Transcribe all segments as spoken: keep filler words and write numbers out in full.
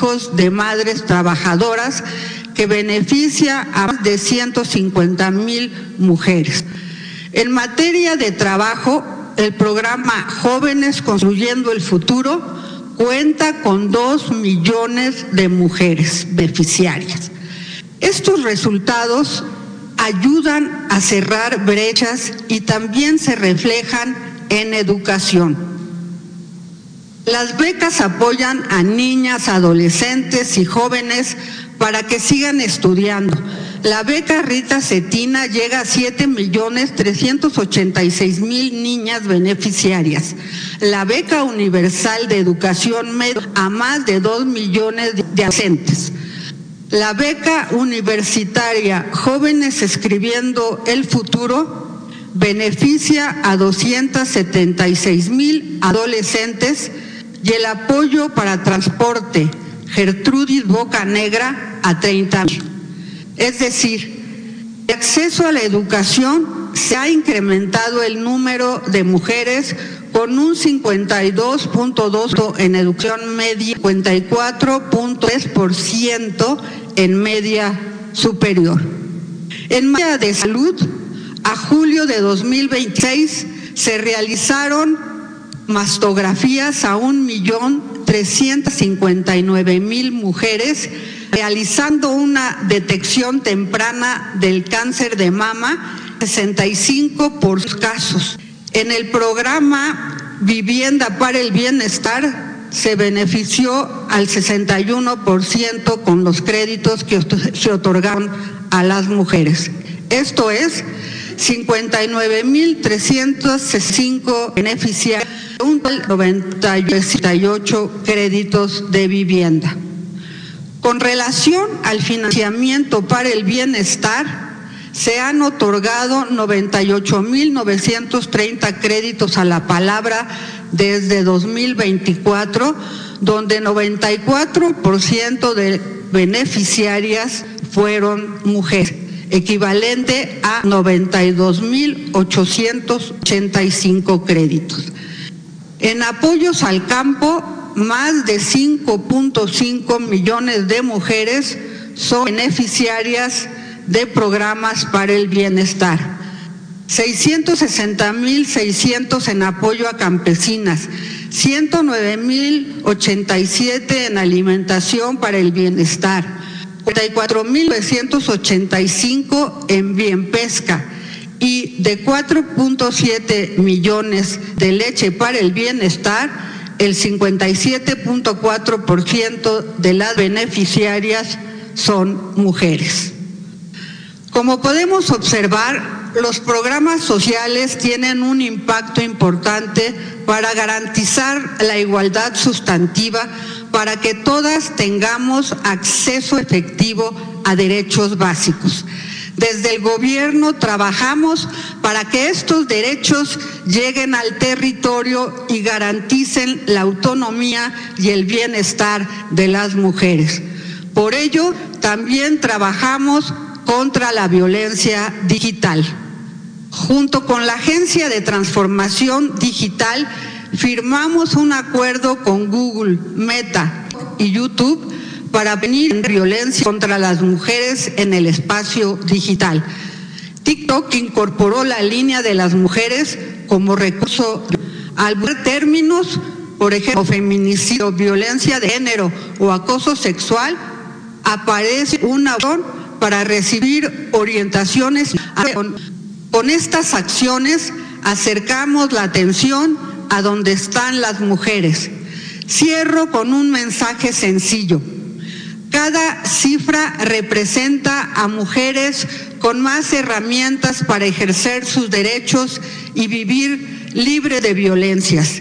hijos de madres trabajadoras que beneficia a más de ciento cincuenta mil mujeres. En materia de trabajo, el programa Jóvenes Construyendo el Futuro cuenta con dos millones de mujeres beneficiarias. Estos resultados ayudan a cerrar brechas y también se reflejan en educación. Las becas apoyan a niñas, adolescentes y jóvenes para que sigan estudiando. La beca Rita Cetina llega a siete millones trescientos ochenta y seis mil niñas beneficiarias. La beca universal de educación media a más de dos millones de adolescentes. La beca universitaria Jóvenes Escribiendo el Futuro beneficia a doscientos setenta y seis mil adolescentes y el apoyo para transporte Gertrudis Bocanegra a treinta mil. Es decir, el acceso a la educación se ha incrementado el número de mujeres con un cincuenta y dos punto dos por ciento en educación media, cincuenta y cuatro punto tres por ciento en media superior. En materia de salud, a julio de dos mil veintiséis se realizaron mastografías a un millón trescientos cincuenta y nueve mil mujeres, realizando una detección temprana del cáncer de mama, sesenta y cinco por ciento casos. En el programa Vivienda para el Bienestar se benefició al sesenta y uno por ciento con los créditos que se otorgaron a las mujeres. Esto es cincuenta y nueve mil trescientos cinco beneficiarios, un noventa y ocho créditos de vivienda. Con relación al financiamiento para el bienestar, se han otorgado noventa y ocho mil novecientos treinta créditos a la palabra desde dos mil veinticuatro, donde noventa y cuatro por ciento de beneficiarias fueron mujeres, equivalente a noventa y dos mil ochocientos ochenta y cinco créditos. En apoyos al campo, más de cinco punto cinco millones de mujeres son beneficiarias de programas para el bienestar. seiscientos sesenta mil seiscientos en apoyo a campesinas, ciento nueve mil ochenta y siete en alimentación para el bienestar, cuarenta y cuatro mil novecientos ochenta y cinco en bien pesca y de cuatro punto siete millones de leche para el bienestar, el cincuenta y siete punto cuatro por ciento de las beneficiarias son mujeres. Como podemos observar, los programas sociales tienen un impacto importante para garantizar la igualdad sustantiva, para que todas tengamos acceso efectivo a derechos básicos. Desde el gobierno trabajamos para que estos derechos lleguen al territorio y garanticen la autonomía y el bienestar de las mujeres. Por ello, también trabajamos contra la violencia digital. Junto con la Agencia de Transformación Digital, firmamos un acuerdo con Google, Meta y YouTube para prevenir violencia contra las mujeres en el espacio digital. TikTok incorporó la línea de las mujeres como recurso al ver términos, por ejemplo, feminicidio, violencia de género o acoso sexual, aparece una opción para recibir orientaciones. Con estas acciones acercamos la atención a donde están las mujeres. Cierro con un mensaje sencillo. Cada cifra representa a mujeres con más herramientas para ejercer sus derechos y vivir libre de violencias.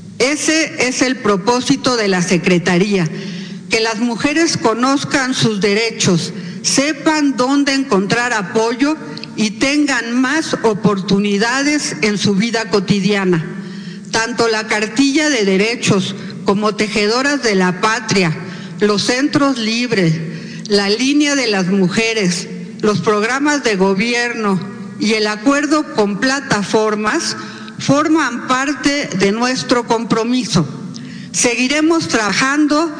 Ese es el propósito de la Secretaría, que las mujeres conozcan sus derechos, sepan dónde encontrar apoyo y tengan más oportunidades en su vida cotidiana. Tanto la cartilla de derechos como Tejedoras de la Patria, los centros libres, la línea de las mujeres, los programas de gobierno y el acuerdo con plataformas forman parte de nuestro compromiso. Seguiremos trabajando